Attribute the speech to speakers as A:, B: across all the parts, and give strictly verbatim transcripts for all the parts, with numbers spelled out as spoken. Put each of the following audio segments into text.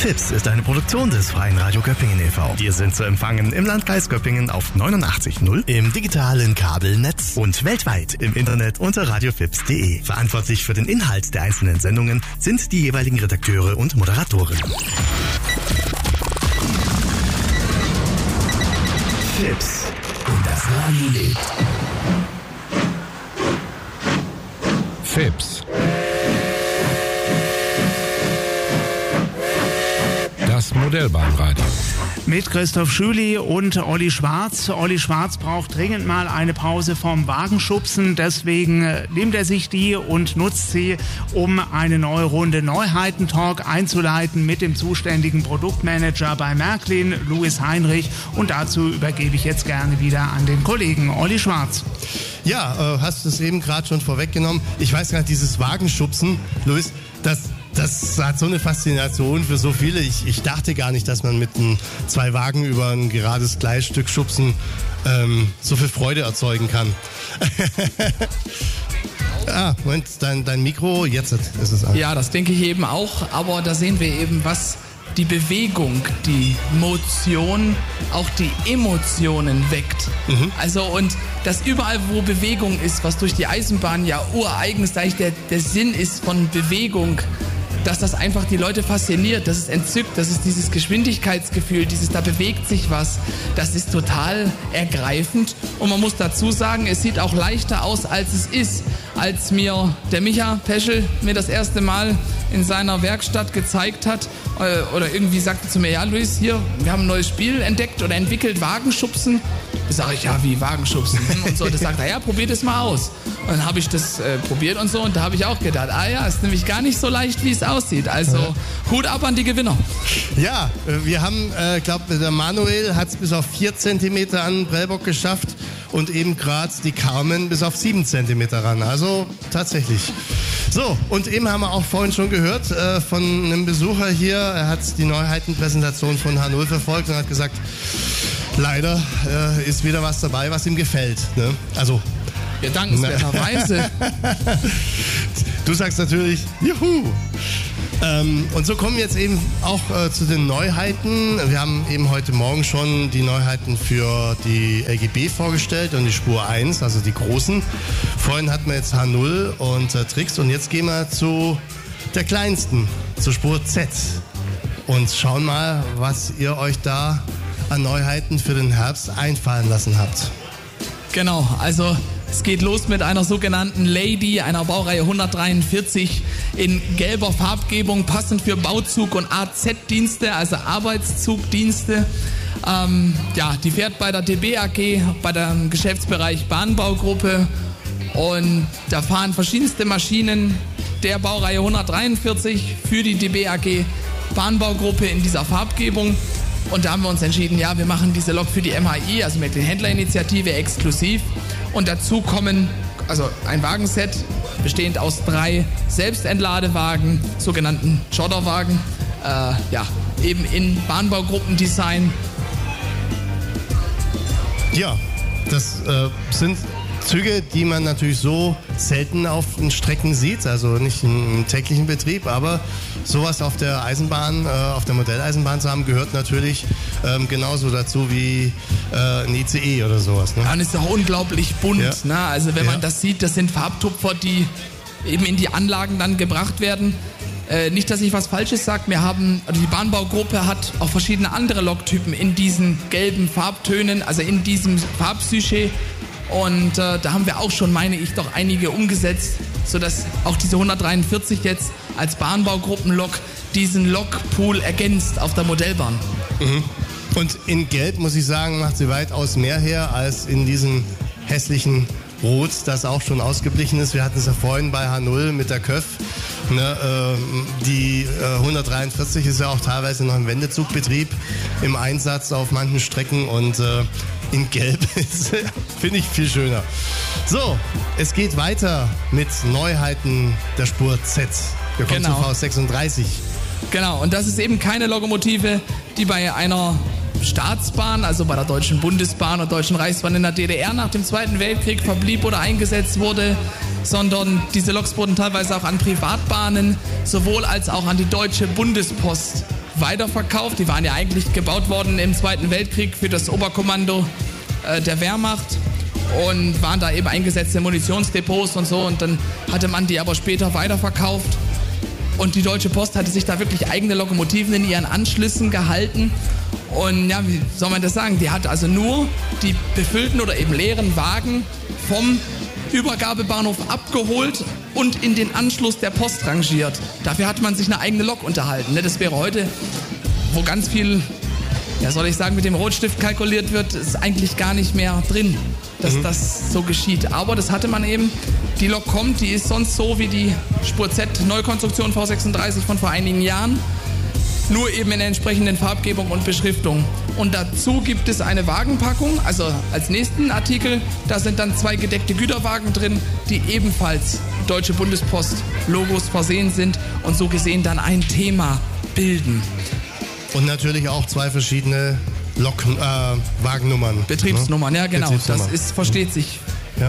A: Fips ist eine Produktion des Freien Radio Göppingen e V Wir sind zu empfangen im Landkreis Göppingen auf neunundachtzig Komma null, im digitalen Kabelnetz und weltweit im Internet unter radiofips punkt de. Verantwortlich für den Inhalt der einzelnen Sendungen sind die jeweiligen Redakteure und Moderatoren. Fips und das Radio lebt.
B: Fips. Das Modellbahnradio.
C: Mit Christoph Schüli und Olli Schwarz. Olli Schwarz braucht dringend mal eine Pause vom Wagenschubsen. Deswegen nimmt er sich die und nutzt sie, um eine neue Runde Neuheiten-Talk einzuleiten mit dem zuständigen Produktmanager bei Märklin, Louis Heinrich. Und dazu übergebe ich jetzt gerne wieder an den Kollegen Olli Schwarz.
D: Ja, äh, hast du es eben gerade schon vorweggenommen. Ich weiß gar nicht, dieses Wagenschubsen, Louis, das... Das hat so eine Faszination für so viele. Ich, ich dachte gar nicht, dass man mit ein, zwei Wagen über ein gerades Gleisstück schubsen ähm, so viel Freude erzeugen kann. Ah, Moment, dein, dein Mikro, jetzt ist es an.
E: Ja, das denke ich eben auch, aber da sehen wir eben, was die Bewegung, die Motion, auch die Emotionen weckt. Mhm. Also und dass überall, wo Bewegung ist, was durch die Eisenbahn ja ureigen ist, eigentlich der, der Sinn ist von Bewegung, dass das einfach die Leute fasziniert, das ist entzückt, das ist dieses Geschwindigkeitsgefühl, dieses da bewegt sich was, das ist total ergreifend und man muss dazu sagen, es sieht auch leichter aus, als es ist. Als mir der Micha Peschel mir das erste Mal in seiner Werkstatt gezeigt hat äh, oder irgendwie sagte zu mir, ja Luis, hier, wir haben ein neues Spiel entdeckt oder entwickelt, Wagenschubsen. Da sage ich, ja, wie Wagenschubsen und so. Das sagt er, ja, probier das mal aus. Und dann habe ich das äh, probiert und so und da habe ich auch gedacht, ah ja, ist nämlich gar nicht so leicht, wie es aussieht. Also Hut ab an die Gewinner.
D: Ja, wir haben, ich äh, glaube, der Manuel hat es bis auf vier Zentimeter an den Prellbock geschafft und eben gerade die Carmen bis auf sieben Zentimeter ran. Also tatsächlich. So, und eben haben wir auch vorhin schon gehört äh, von einem Besucher hier, er hat die Neuheitenpräsentation von H null verfolgt und hat gesagt, leider äh, ist wieder was dabei, was ihm gefällt. Ne? Also,
E: ja, dankenswerterweise.
D: Du sagst natürlich, juhu. Ähm, und so kommen wir jetzt eben auch äh, zu den Neuheiten. Wir haben eben heute Morgen schon die Neuheiten für die L G B vorgestellt und die Spur eins, also die großen. Vorhin hatten wir jetzt H null und äh, Tricks und jetzt gehen wir zu der kleinsten, zur Spur Z. Und schauen mal, was ihr euch da an Neuheiten für den Herbst einfallen lassen habt.
E: Genau, also es geht los mit einer sogenannten Lady, einer Baureihe hundertdreiundvierzig in gelber Farbgebung, passend für Bauzug- und A Z-Dienste, also Arbeitszugdienste. Ähm, ja, die fährt bei der D B A G, bei dem Geschäftsbereich Bahnbaugruppe und da fahren verschiedenste Maschinen der Baureihe hundertdreiundvierzig für die D B A G Bahnbaugruppe in dieser Farbgebung. Und da haben wir uns entschieden, ja, wir machen diese Lok für die M H I, also mit der Händlerinitiative exklusiv. Und dazu kommen, also ein Wagenset bestehend aus drei Selbstentladewagen, sogenannten Jodderwagen, äh, ja, eben in Bahnbaugruppendesign.
D: Ja, das äh, sind Züge, die man natürlich so selten auf den Strecken sieht, also nicht im täglichen Betrieb, aber sowas auf der Eisenbahn, äh, auf der Modelleisenbahn zu haben, gehört natürlich ähm, genauso dazu wie äh, ein I C E oder sowas. Ne?
E: Ja, und es ist auch unglaublich bunt. Ja. Ne? Also wenn man ja. das sieht, das sind Farbtupfer, die eben in die Anlagen dann gebracht werden. Äh, nicht, dass ich was Falsches sage, wir haben, also die Bahnbaugruppe hat auch verschiedene andere Loktypen in diesen gelben Farbtönen, also in diesem Farbsujet. Und äh, da haben wir auch schon, meine ich, doch einige umgesetzt, sodass auch diese hundertdreiundvierzig jetzt als Bahnbaugruppenlok diesen Lokpool ergänzt auf der Modellbahn.
D: Mhm. Und in Gelb, muss ich sagen, macht sie weitaus mehr her als in diesem hässlichen Rot, das auch schon ausgeblichen ist. Wir hatten es ja vorhin bei H null mit der Köf. Ne, äh, die äh, hundertdreiundvierzig ist ja auch teilweise noch im Wendezugbetrieb im Einsatz auf manchen Strecken und äh, in Gelb finde ich viel schöner. So, es geht weiter mit Neuheiten der Spur Z. Wir kommen
E: genau.
D: zu V sechsunddreißig.
E: Genau, und das ist eben keine Lokomotive, die bei einer Staatsbahn, also bei der Deutschen Bundesbahn und Deutschen Reichsbahn in der D D R nach dem Zweiten Weltkrieg verblieb oder eingesetzt wurde, sondern diese Loks wurden teilweise auch an Privatbahnen sowohl als auch an die Deutsche Bundespost weiterverkauft. Die waren ja eigentlich gebaut worden im Zweiten Weltkrieg für das Oberkommando äh, der Wehrmacht und waren da eben eingesetzt in Munitionsdepots und so. Und dann hatte man die aber später weiterverkauft. Und die Deutsche Post hatte sich da wirklich eigene Lokomotiven in ihren Anschlüssen gehalten. Und ja, wie soll man das sagen? Die hat also nur die befüllten oder eben leeren Wagen vom Übergabebahnhof abgeholt und in den Anschluss der Post rangiert. Dafür hat man sich eine eigene Lok unterhalten. Das wäre heute, wo ganz viel, ja soll ich sagen, mit dem Rotstift kalkuliert wird, ist eigentlich gar nicht mehr drin, dass mhm. das so geschieht. Aber das hatte man eben. Die Lok kommt, die ist sonst so wie die Spur Z Neukonstruktion V sechsunddreißig von vor einigen Jahren. Nur eben in der entsprechenden Farbgebung und Beschriftung. Und dazu gibt es eine Wagenpackung, also als nächsten Artikel, da sind dann zwei gedeckte Güterwagen drin, die ebenfalls Deutsche Bundespost Logos versehen sind und so gesehen dann ein Thema bilden.
D: Und natürlich auch zwei verschiedene Lok, äh, Wagennummern.
E: Betriebsnummern, ne? Ja genau,
D: Betriebsnummern.
E: Das ist, versteht sich.
D: Ja.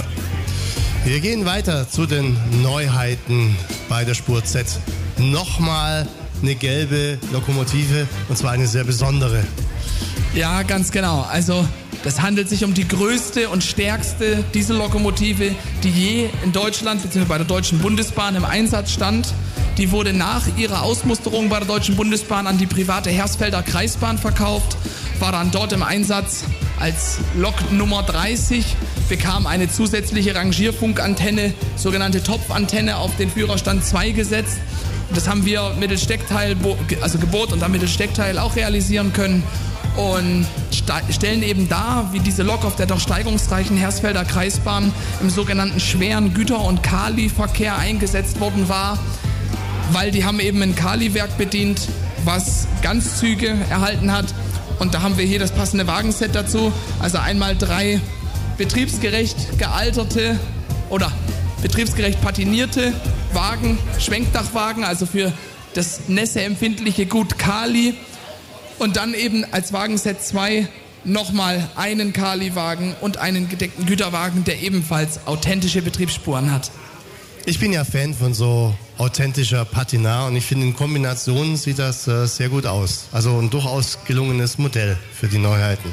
D: Wir gehen weiter zu den Neuheiten bei der Spur Z. Nochmal eine gelbe Lokomotive und zwar eine sehr besondere.
E: Ja, ganz genau. Also das handelt sich um die größte und stärkste Diesellokomotive, die je in Deutschland bzw. bei der Deutschen Bundesbahn im Einsatz stand. Die wurde nach ihrer Ausmusterung bei der Deutschen Bundesbahn an die private Hersfelder Kreisbahn verkauft, war dann dort im Einsatz als Lok Nummer dreißig, bekam eine zusätzliche Rangierfunkantenne, sogenannte Topfantenne, auf den Führerstand zwei gesetzt. Das haben wir mittels Steckteil, also Gebot und dann mittels Steckteil auch realisieren können und stellen eben dar, wie diese Lok auf der doch steigungsreichen Hersfelder Kreisbahn im sogenannten schweren Güter- und Kali-Verkehr eingesetzt worden war, weil die haben eben ein Kali-Werk bedient, was Ganzzüge erhalten hat. Und da haben wir hier das passende Wagenset dazu. Also einmal drei betriebsgerecht gealterte oder betriebsgerecht patinierte Wagen, Schwenkdachwagen, also für das nässeempfindliche Gut Kali. Und dann eben als Wagenset zwei nochmal einen Kali-Wagen und einen gedeckten Güterwagen, der ebenfalls authentische Betriebsspuren hat.
D: Ich bin ja Fan von so authentischer Patina und ich finde, in Kombination sieht das äh, sehr gut aus. Also ein durchaus gelungenes Modell für die Neuheiten.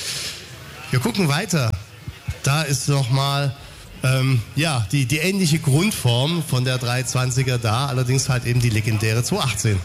D: Wir gucken weiter. Da ist nochmal ähm, ja, die, die ähnliche Grundform von der dreihundertzwanziger da, allerdings halt eben die legendäre zweihundertachtzehn.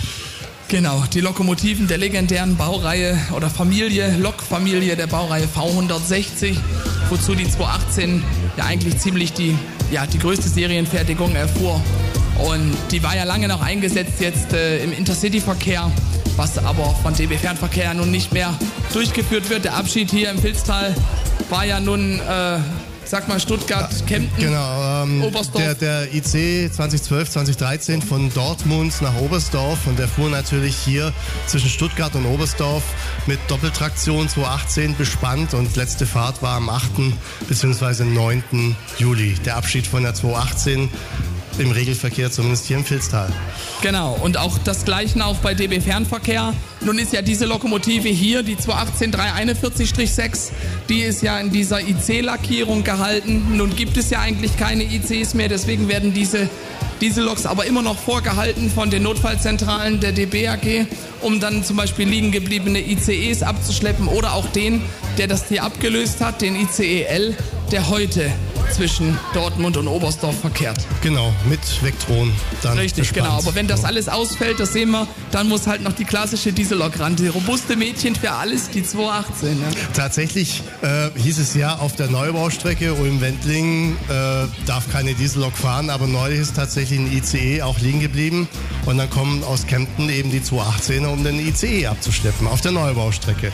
E: Genau, die Lokomotiven der legendären Baureihe oder Familie, Lokfamilie der Baureihe V hundertsechzig, wozu die zweihundertachtzehn ja eigentlich ziemlich die, ja, die größte Serienfertigung erfuhr. Und die war ja lange noch eingesetzt jetzt äh, im Intercity-Verkehr, was aber von D B Fernverkehr nun nicht mehr durchgeführt wird. Der Abschied hier im Pilztal war ja nun, äh, sag mal, Stuttgart, Kempten,
D: genau, ähm,
E: Oberstdorf.
D: Der, der I C zwanzig zwölf, zwanzig dreizehn von Dortmund nach Oberstdorf und der fuhr natürlich hier zwischen Stuttgart und Oberstdorf mit Doppeltraktion zweihundertachtzehn bespannt und letzte Fahrt war am achten bzw. neunten Juli. Der Abschied von der zweihundertachtzehn im Regelverkehr, zumindest hier im Vilstal.
E: Genau, und auch das Gleiche auch bei D B Fernverkehr. Nun ist ja diese Lokomotive hier, die zweihundertachtzehn dreihunderteinundvierzig sechs, die ist ja in dieser I C-Lackierung gehalten. Nun gibt es ja eigentlich keine I Cs mehr, deswegen werden diese Dieselloks aber immer noch vorgehalten von den Notfallzentralen der D B A G, um dann zum Beispiel liegen gebliebene I C Es abzuschleppen oder auch den, der das hier abgelöst hat, den I C E L, der heute zwischen Dortmund und Oberstdorf verkehrt.
D: Genau, mit Vectron dann.
E: Richtig,
D: bespannt.
E: genau. Aber wenn das alles ausfällt, das sehen wir, dann muss halt noch die klassische Diesellok ran. Die robuste Mädchen für alles, die zweihundertachtzehn. Ja.
D: Tatsächlich äh, hieß es ja auf der Neubaustrecke Ulm-Wendling äh, darf keine Diesellok fahren, aber neulich ist tatsächlich ein I C E auch liegen geblieben und dann kommen aus Kempten eben die zweihundertachtzehner, um den I C E abzuschleppen auf der Neubaustrecke.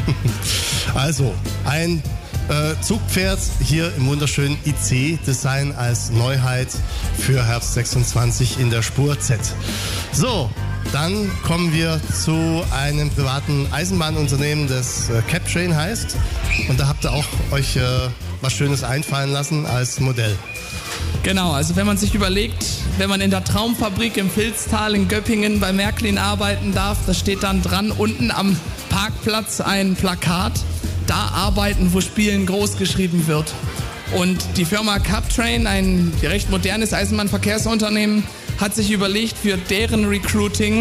D: Also, ein Äh, Zugpferd hier im wunderschönen I C-Design als Neuheit für Herbst sechsundzwanzig in der Spur Z. So, dann kommen wir zu einem privaten Eisenbahnunternehmen, das äh, Captrain heißt. Und da habt ihr auch euch äh, was Schönes einfallen lassen als Modell.
E: Genau, also wenn man sich überlegt, wenn man in der Traumfabrik im Vilstal in Göppingen bei Märklin arbeiten darf, da steht dann dran unten am Parkplatz ein Plakat. Da arbeiten, wo Spielen groß geschrieben wird. Und die Firma Captrain, ein recht modernes Eisenbahnverkehrsunternehmen, hat sich überlegt, für deren Recruiting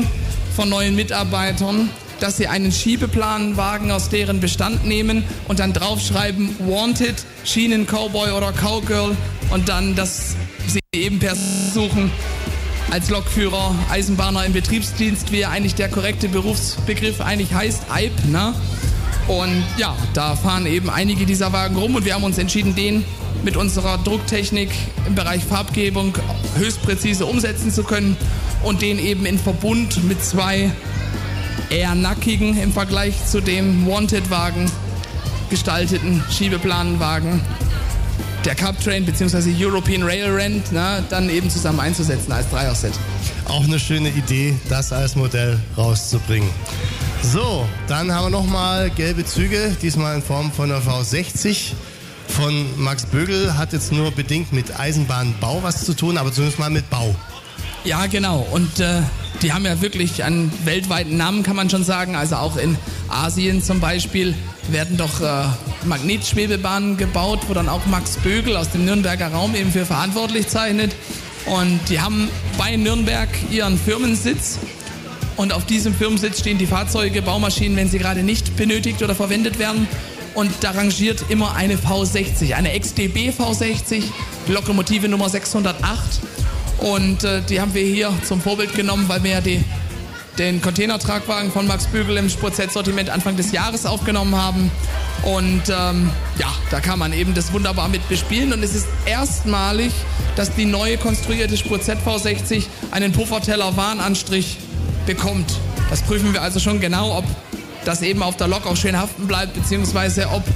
E: von neuen Mitarbeitern, dass sie einen Schiebeplanwagen aus deren Bestand nehmen und dann draufschreiben Wanted, Schienen-Cowboy oder Cowgirl und dann, dass sie eben versuchen, als Lokführer, Eisenbahner im Betriebsdienst, wie eigentlich der korrekte Berufsbegriff eigentlich heißt, E I B, ne? Und ja, da fahren eben einige dieser Wagen rum und wir haben uns entschieden, den mit unserer Drucktechnik im Bereich Farbgebung höchst präzise umsetzen zu können und den eben in Verbund mit zwei eher nackigen im Vergleich zu dem Wanted-Wagen gestalteten Schiebeplanwagen der Cubtrain bzw. European Rail Rent, na, dann eben zusammen einzusetzen als Dreier-Set.
D: Auch eine schöne Idee, das als Modell rauszubringen. So, dann haben wir nochmal gelbe Züge, diesmal in Form von der V sechzig von Max Bögel. Hat jetzt nur bedingt mit Eisenbahnbau was zu tun, aber zumindest mal mit Bau.
E: Ja, genau. Und äh, die haben ja wirklich einen weltweiten Namen, kann man schon sagen. Also auch in Asien zum Beispiel werden doch äh, Magnetschwebebahnen gebaut, wo dann auch Max Bögel aus dem Nürnberger Raum eben für verantwortlich zeichnet. Und die haben bei Nürnberg ihren Firmensitz. Und auf diesem Firmensitz stehen die Fahrzeuge, Baumaschinen, wenn sie gerade nicht benötigt oder verwendet werden. Und da rangiert immer eine V sechzig, eine X D B V sechzig, Lokomotive Nummer sechshundertacht. Und äh, die haben wir hier zum Vorbild genommen, weil wir ja die, den Containertragwagen von Max Bögel im Spur-Z-Sortiment Anfang des Jahres aufgenommen haben. Und ähm, ja, da kann man eben das wunderbar mit bespielen. Und es ist erstmalig, dass die neue konstruierte Spur-Z V sechzig einen Pufferteller-Warnanstrich bekommt. Das prüfen wir also schon genau, ob das eben auf der Lok auch schön haften bleibt, beziehungsweise ob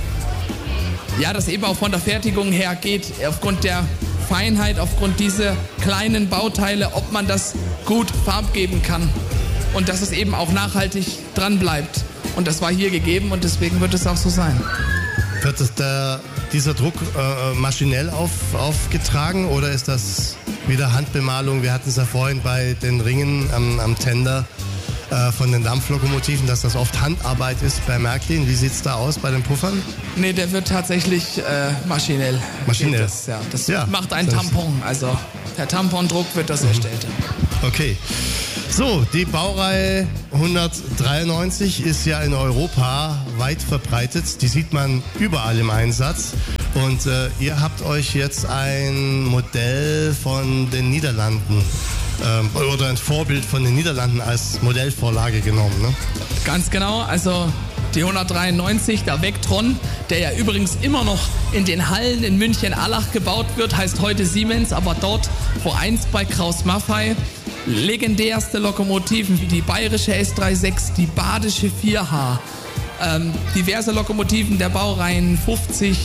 E: ja, das eben auch von der Fertigung her geht, aufgrund der Feinheit, aufgrund dieser kleinen Bauteile, ob man das gut Farb geben kann und dass es eben auch nachhaltig dran bleibt. Und das war hier gegeben und deswegen wird es auch so sein.
D: Wird das der, dieser Druck äh, maschinell auf, aufgetragen oder ist das wieder Handbemalung? Wir hatten es ja vorhin bei den Ringen am, am Tender äh, von den Dampflokomotiven, dass das oft Handarbeit ist bei Märklin. Wie sieht es da aus bei den Puffern?
E: Nee, der wird tatsächlich äh, maschinell.
D: Maschinell?
E: Das, ja. das
D: ja,
E: macht ein
D: das
E: Tampon. Also per Tampondruck wird das mhm. erstellt.
D: Okay. So, die Baureihe hundertdreiundneunzig ist ja in Europa weit verbreitet. Die sieht man überall im Einsatz. Und äh, ihr habt euch jetzt ein Modell von den Niederlanden ähm, oder ein Vorbild von den Niederlanden als Modellvorlage genommen, ne?
E: Ganz genau. Also die hundertdreiundneunzig, der Vectron, der ja übrigens immer noch in den Hallen in München-Allach gebaut wird, heißt heute Siemens, aber dort vor einst bei Krauss-Maffei. Legendärste Lokomotiven wie die bayerische S sechsunddreißig, die badische vier H, ähm, diverse Lokomotiven der Baureihen fünfzig,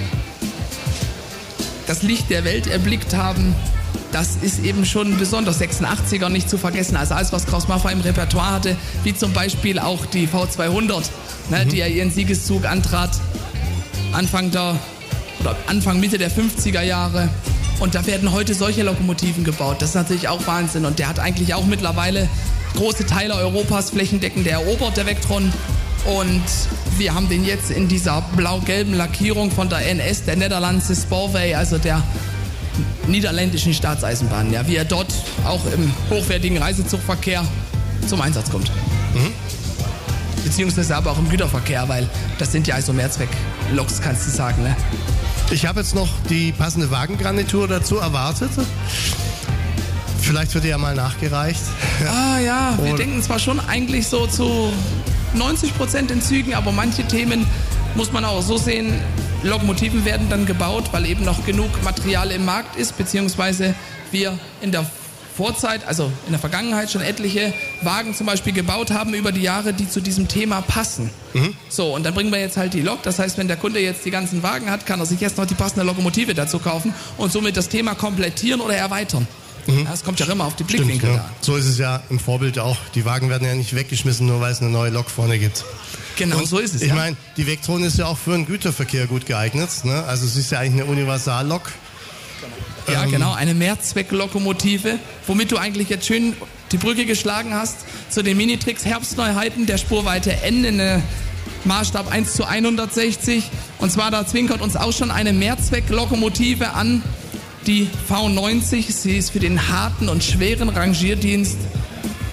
E: das Licht der Welt erblickt haben. Das ist eben schon besonders. sechsundachtziger nicht zu vergessen, also alles, was Krauss-Maffei im Repertoire hatte, wie zum Beispiel auch die V zweihundert, ne, mhm. die ja ihren Siegeszug antrat, Anfang der, oder Anfang, Mitte der fünfziger Jahre. Und da werden heute solche Lokomotiven gebaut. Das ist natürlich auch Wahnsinn. Und der hat eigentlich auch mittlerweile große Teile Europas flächendeckend erobert, der Vectron. Und wir haben den jetzt in dieser blau-gelben Lackierung von der N S, der Nederlandse Spoorweg, also der niederländischen Staatseisenbahn, ja, wie er dort auch im hochwertigen Reisezugverkehr zum Einsatz kommt. Mhm. Beziehungsweise aber auch im Güterverkehr, weil das sind ja also Mehrzweck-Loks, kannst du sagen, ne?
D: Ich habe jetzt noch die passende Wagengarnitur dazu erwartet. Vielleicht wird die ja mal nachgereicht.
E: Ah ja, wir
D: Und
E: denken zwar schon eigentlich so zu neunzig Prozent in Zügen, aber manche Themen muss man auch so sehen, Lokomotiven werden dann gebaut, weil eben noch genug Material im Markt ist, beziehungsweise wir in der Vorzeit, also in der Vergangenheit schon etliche Wagen zum Beispiel gebaut haben über die Jahre, die zu diesem Thema passen. Mhm. So, und dann bringen wir jetzt halt die Lok. Das heißt, wenn der Kunde jetzt die ganzen Wagen hat, kann er sich jetzt noch die passende Lokomotive dazu kaufen und somit das Thema komplettieren oder erweitern. Mhm. Das kommt ja immer auf die Blickwinkel
D: Stimmt,
E: da.
D: Ja. So ist es ja im Vorbild auch. Die Wagen werden ja nicht weggeschmissen, nur weil es eine neue Lok vorne gibt.
E: Genau, und so ist es.
D: Ich
E: ja.
D: meine, die Vectron ist ja auch für den Güterverkehr gut geeignet. Ne? Also es ist ja eigentlich eine Universallok.
E: Ja,
D: ähm,
E: genau, eine Mehrzwecklokomotive, womit du eigentlich jetzt schön die Brücke geschlagen hast zu den Minitrix Herbstneuheiten der Spurweite N in eine Maßstab eins zu hundertsechzig. Und zwar, da zwinkert uns auch schon eine Mehrzwecklokomotive an, die V neunzig. Sie ist für den harten und schweren Rangierdienst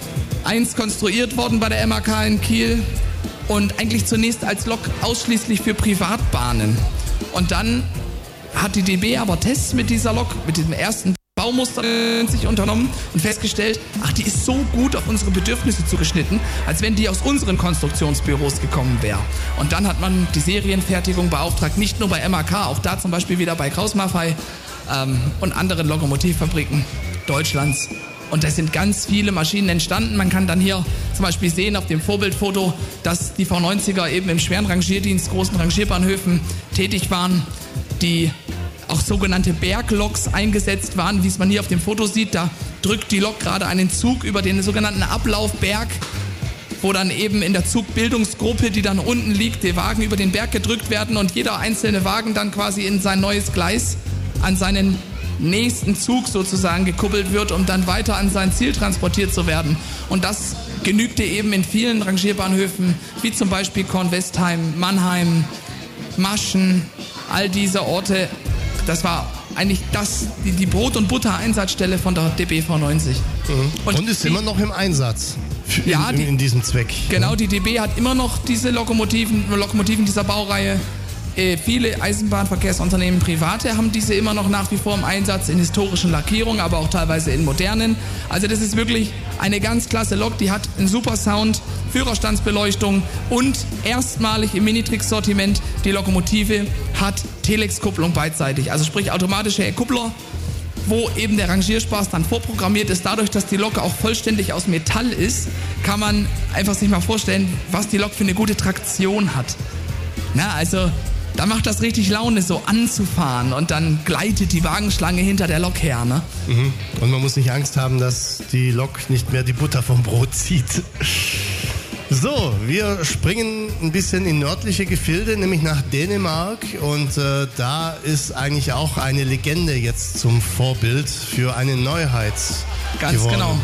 E: eins konstruiert worden bei der M A K in Kiel und eigentlich zunächst als Lok ausschließlich für Privatbahnen. Und dann hat die D B aber Tests mit dieser Lok, mit diesem ersten Baumuster sich unternommen und festgestellt, ach, die ist so gut auf unsere Bedürfnisse zugeschnitten, als wenn die aus unseren Konstruktionsbüros gekommen wäre. Und dann hat man die Serienfertigung beauftragt, nicht nur bei M A K, auch da zum Beispiel wieder bei Kraus-Maffei ähm, und anderen Lokomotivfabriken Deutschlands. Und da sind ganz viele Maschinen entstanden. Man kann dann hier zum Beispiel sehen auf dem Vorbildfoto, dass die V neunziger eben im schweren Rangierdienst, großen Rangierbahnhöfen tätig waren, die auch sogenannte Bergloks eingesetzt waren, wie es man hier auf dem Foto sieht. Da drückt die Lok gerade einen Zug über den sogenannten Ablaufberg, wo dann eben in der Zugbildungsgruppe, die dann unten liegt, die Wagen über den Berg gedrückt werden und jeder einzelne Wagen dann quasi in sein neues Gleis an seinen nächsten Zug sozusagen gekuppelt wird, um dann weiter an sein Ziel transportiert zu werden. Und das genügte eben in vielen Rangierbahnhöfen, wie zum Beispiel Kornwestheim, Mannheim, Maschen, all diese Orte. Das war eigentlich das, die, die Brot- und Butter-Einsatzstelle von der D B V neunzig.
D: Mhm. Und, und ist
E: die,
D: immer noch im Einsatz in,
E: ja, die,
D: in, in diesem Zweck.
E: Genau, die D B hat immer noch diese Lokomotiven, Lokomotiven dieser Baureihe. Äh, viele Eisenbahnverkehrsunternehmen, private, haben diese immer noch nach wie vor im Einsatz in historischen Lackierungen, aber auch teilweise in modernen. Also das ist wirklich eine ganz klasse Lok, die hat einen super Sound, Führerstandsbeleuchtung und erstmalig im Minitrix-Sortiment die Lokomotive hat Telex-Kupplung beidseitig, also sprich automatische Kuppler, wo eben der Rangierspaß dann vorprogrammiert ist. Dadurch, dass die Lok auch vollständig aus Metall ist, kann man einfach sich mal vorstellen, was die Lok für eine gute Traktion hat. Na, also da macht das richtig Laune, so anzufahren und dann gleitet die Wagenschlange hinter der Lok her. Ne?
D: Mhm. Und man muss nicht Angst haben, dass die Lok nicht mehr die Butter vom Brot zieht. So, wir springen ein bisschen in nördliche Gefilde, nämlich nach Dänemark. Und äh, da ist eigentlich auch eine Legende jetzt zum Vorbild für eine Neuheit
E: Ganz
D: geworden.
E: genau.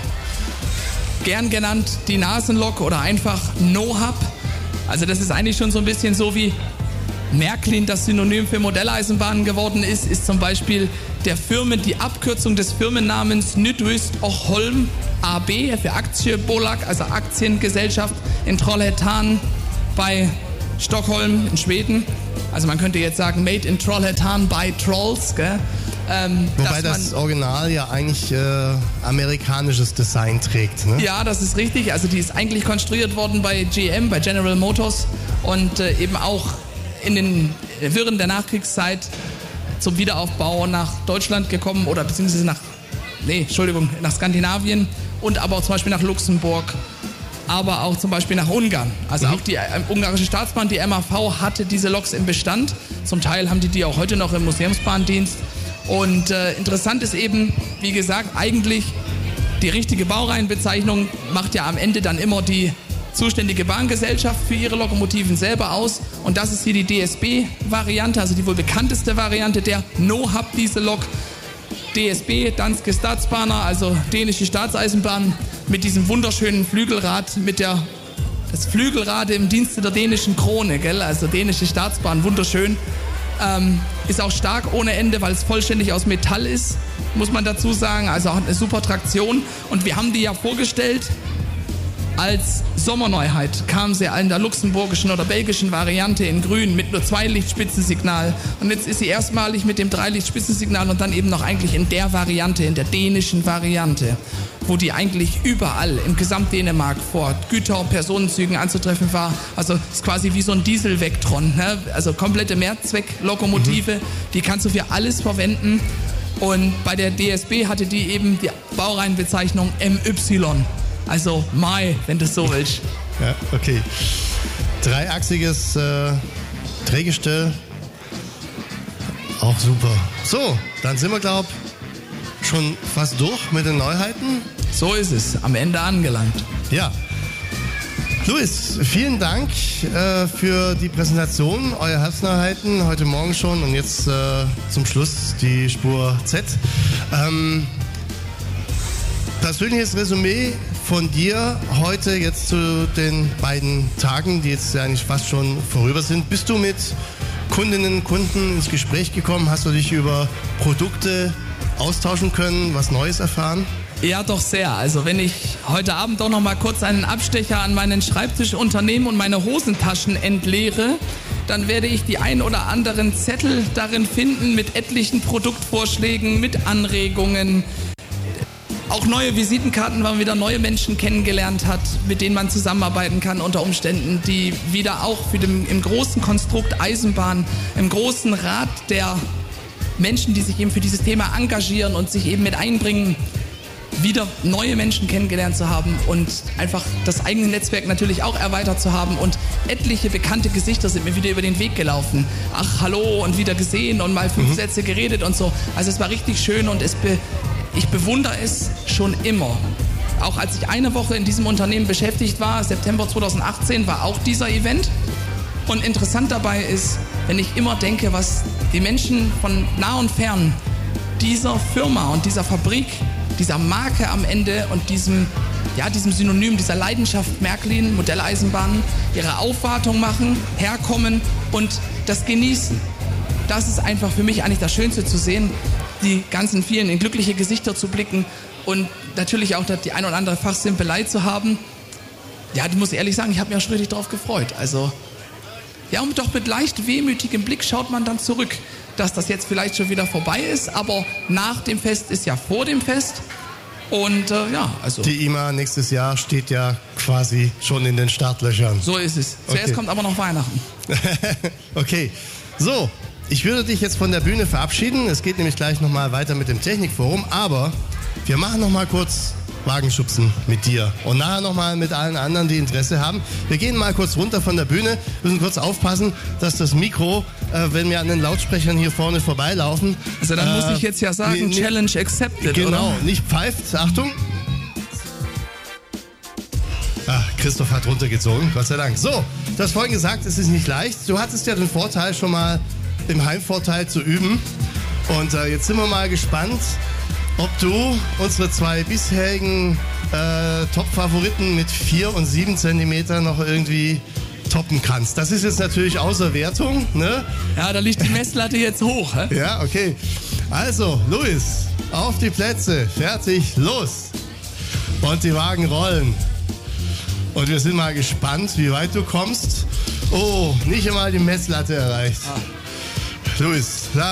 E: Gern genannt die Nasenlok oder einfach No-Hub. Also das ist eigentlich schon so ein bisschen so wie Märklin das Synonym für Modelleisenbahnen geworden ist, ist zum Beispiel der Firmen, die Abkürzung des Firmennamens Nytwist och Holm A B für Aktiebolag, also Aktiengesellschaft in Trollhättan bei Stockholm in Schweden. Also man könnte jetzt sagen Made in Trollhättan by Trolls, gell? Ähm,
D: Wobei das Original ja eigentlich äh, amerikanisches Design trägt, ne?
E: Ja, das ist richtig. Also die ist eigentlich konstruiert worden bei G M, bei General Motors und äh, eben auch in den Wirren der Nachkriegszeit zum Wiederaufbau nach Deutschland gekommen oder beziehungsweise nach, nee, Entschuldigung, nach Skandinavien und aber auch zum Beispiel nach Luxemburg, aber auch zum Beispiel nach Ungarn. Also mhm. auch die äh, ungarische Staatsbahn, die M A V, hatte diese Loks im Bestand. Zum Teil haben die die auch heute noch im Museumsbahndienst. Und äh, interessant ist eben, wie gesagt, eigentlich die richtige Baureihenbezeichnung macht ja am Ende dann immer die zuständige Bahngesellschaft für ihre Lokomotiven selber aus. Und das ist hier die D S B-Variante, also die wohl bekannteste Variante der No-Hub-Diesel-Lok. D S B, Danske Statsbaner, also dänische Staatseisenbahn, mit diesem wunderschönen Flügelrad, mit der das Flügelrad im Dienste der dänischen Krone, gell? Also dänische Staatsbahn, wunderschön. Ähm, ist auch stark ohne Ende, weil es vollständig aus Metall ist, muss man dazu sagen. Also auch eine super Traktion. Und wir haben die ja vorgestellt als Sommerneuheit. Kam sie in der luxemburgischen oder belgischen Variante in grün mit nur zwei Lichtspitzensignal. Und jetzt ist sie erstmalig mit dem drei Lichtspitzensignal und dann eben noch eigentlich in der Variante, in der dänischen Variante, wo die eigentlich überall im Gesamtdänemark vor Güter- und Personenzügen anzutreffen war. Also ist quasi wie so ein Diesel-Vectron, ne? Also komplette Mehrzwecklokomotive, mhm. die kannst du für alles verwenden. Und bei der D S B hatte die eben die Baureihenbezeichnung M Y. Also Mai, wenn du es so willst.
D: Ja, okay. Dreiachsiges äh, Drehgestell. Auch super. So, dann sind wir, glaube ich, schon fast durch mit den Neuheiten.
E: So ist es, am Ende angelangt.
D: Ja. Luis, vielen Dank äh, für die Präsentation, eurer Herbstneuheiten heute Morgen schon und jetzt äh, zum Schluss die Spur Z. Ähm, persönliches Resümee von dir heute jetzt zu den beiden Tagen, die jetzt ja eigentlich fast schon vorüber sind. Bist du mit Kundinnen und Kunden ins Gespräch gekommen? Hast du dich über Produkte austauschen können, was Neues erfahren?
E: Ja, doch sehr. Also wenn ich heute Abend doch noch mal kurz einen Abstecher an meinen Schreibtisch unternehme und meine Hosentaschen entleere, dann werde ich die ein oder anderen Zettel darin finden mit etlichen Produktvorschlägen, mit Anregungen. Auch neue Visitenkarten, weil man wieder neue Menschen kennengelernt hat, mit denen man zusammenarbeiten kann unter Umständen, die wieder auch für den, im großen Konstrukt Eisenbahn, im großen Rat der Menschen, die sich eben für dieses Thema engagieren und sich eben mit einbringen, wieder neue Menschen kennengelernt zu haben und einfach das eigene Netzwerk natürlich auch erweitert zu haben und etliche bekannte Gesichter sind mir wieder über den Weg gelaufen. Ach, hallo und wieder gesehen und mal fünf mhm. Sätze geredet und so. Also es war richtig schön und es be, ich bewundere es schon immer. Auch als ich eine Woche in diesem Unternehmen beschäftigt war, September zweitausendachtzehn, war auch dieser Event. Und interessant dabei ist, wenn ich immer denke, was die Menschen von nah und fern dieser Firma und dieser Fabrik, dieser Marke am Ende und diesem, ja, diesem Synonym, dieser Leidenschaft Märklin, Modelleisenbahnen, ihre Aufwartung machen, herkommen und das genießen. Das ist einfach für mich eigentlich das Schönste zu sehen, die ganzen vielen in glückliche Gesichter zu blicken und natürlich auch die ein oder andere Fachsimpelei zu haben. Ja, ich muss ehrlich sagen, ich habe mich auch schon richtig drauf gefreut. Also, ja, und doch mit leicht wehmütigem Blick schaut man dann zurück, dass das jetzt vielleicht schon wieder vorbei ist, aber nach dem Fest ist ja vor dem Fest. Und äh, ja, also.
D: Die I M A nächstes Jahr steht ja quasi schon in den Startlöchern.
E: So ist es. Zuerst okay. kommt aber noch Weihnachten.
D: Okay, so. Ich würde dich jetzt von der Bühne verabschieden. Es geht nämlich gleich nochmal weiter mit dem Technikforum. Aber wir machen nochmal kurz Wagenschubsen mit dir. Und nachher nochmal mit allen anderen, die Interesse haben. Wir gehen mal kurz runter von der Bühne. Müssen kurz aufpassen, dass das Mikro, äh, wenn wir an den Lautsprechern hier vorne vorbeilaufen.
E: Also dann äh, muss ich jetzt ja sagen,
D: nee,
E: Challenge accepted,
D: genau,
E: oder?
D: Nicht pfeift. Achtung. Ah, Christoph hat runtergezogen, Gott sei Dank. So, du hast vorhin gesagt, es ist nicht leicht. Du hattest ja den Vorteil, schon mal im Heimvorteil zu üben. Und äh, jetzt sind wir mal gespannt, ob du unsere zwei bisherigen äh, Top-Favoriten mit vier und sieben Zentimeter noch irgendwie toppen kannst. Das ist jetzt natürlich außer Wertung, ne?
E: Ja, da liegt die Messlatte jetzt hoch, hä?
D: Ja, okay. Also, Luis, auf die Plätze, fertig, los! Und die Wagen rollen. Und wir sind mal gespannt, wie weit du kommst. Oh, nicht einmal die Messlatte erreicht. Ah. Luis.